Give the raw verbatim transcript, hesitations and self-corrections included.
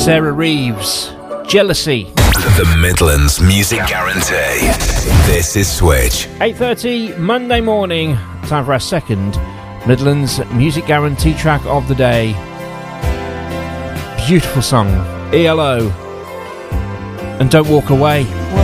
Sarah Reeves, Jealousy. The Midlands Music Guarantee. This is Switch. eight thirty Monday morning. Time for our second Midlands Music Guarantee track of the day. Beautiful song, E L O, and Don't Walk Away.